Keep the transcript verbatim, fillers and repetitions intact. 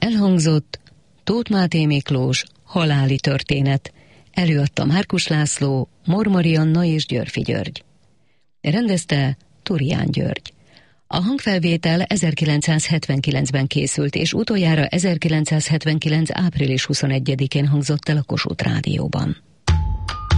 Elhangzott Tóth Máté Miklós haláli történet. Előadta Márkus László, Mormori Anna és Györfi György. Rendezte Turián György. A hangfelvétel ezerkilencszázhetvenkilencben készült, és utoljára ezerkilencszázhetvenkilenc április huszonegyedikén hangzott el a Kossuth Rádióban.